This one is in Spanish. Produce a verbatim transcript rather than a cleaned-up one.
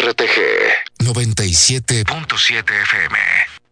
R T G noventa y siete punto siete F M.